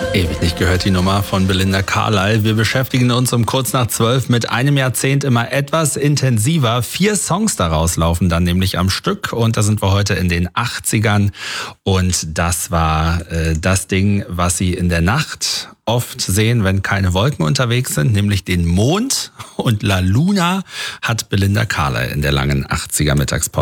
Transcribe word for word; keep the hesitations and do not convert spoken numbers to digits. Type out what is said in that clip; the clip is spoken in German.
Ewig nicht gehört, die Nummer von Belinda Carlisle. Wir beschäftigen uns um kurz nach zwölf mit einem Jahrzehnt immer etwas intensiver. Vier Songs daraus laufen dann nämlich am Stück und da sind wir heute in den achtzigern und das war äh, das Ding, was Sie in der Nacht oft sehen, wenn keine Wolken unterwegs sind, nämlich den Mond, und La Luna hat Belinda Carlisle in der langen achtziger Mittagspause